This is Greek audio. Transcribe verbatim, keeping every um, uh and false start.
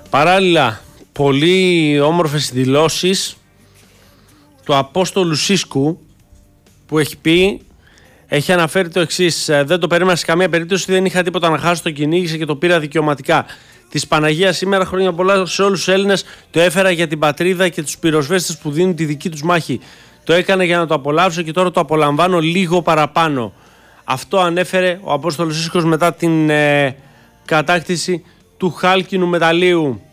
Παράλληλα, πολύ όμορφες δηλώσεις του Απόστολου Σίσκου που έχει πει, έχει αναφέρει το εξής: δεν το περίμενα σε καμία περίπτωση, δεν είχα τίποτα να χάσω, το κυνήγησα και το πήρα δικαιωματικά. Της Παναγίας σήμερα, χρόνια πολλά σε όλους τους Έλληνες, το έφερα για την πατρίδα και τους πυροσβέστες που δίνουν τη δική τους μάχη. Το έκανα για να το απολαύσω και τώρα το απολαμβάνω λίγο παραπάνω. Αυτό ανέφερε ο Απόστολος Σίσκος μετά την ε, κατάκτηση του χάλκινου μεταλλίου.